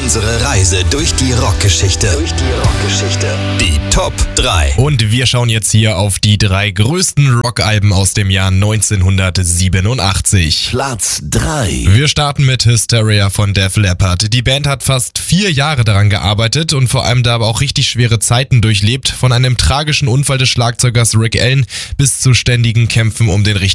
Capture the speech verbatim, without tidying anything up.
Unsere Reise durch die Rockgeschichte. Durch die Rockgeschichte. Die Top drei. Und wir schauen jetzt hier auf die drei größten Rockalben aus dem Jahr neunzehnhundertsiebenundachtzig. Platz drei. Wir starten mit Hysteria von Def Leppard. Die Band hat fast vier Jahre daran gearbeitet und vor allem da aber auch richtig schwere Zeiten durchlebt. Von einem tragischen Unfall des Schlagzeugers Rick Allen bis zu ständigen Kämpfen um den richtigen